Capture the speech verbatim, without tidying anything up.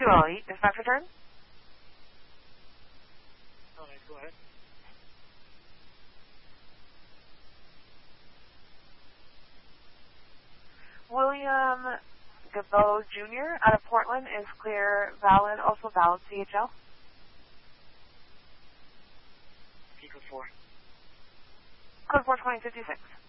Ollie, dispatch return. All right, go ahead. William Gabot Junior out of Portland is clear, valid, also valid C H L. Eagle four. Code four twenty fifty-six.